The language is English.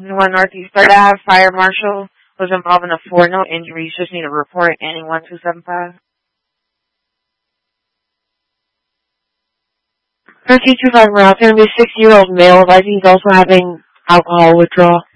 One Northeast Third Ave Fire Marshal was involved in a 4, no injuries. Just need a report at any 1275. 1325 Route, there will be a 60-year-old male advising he's also having alcohol withdrawal.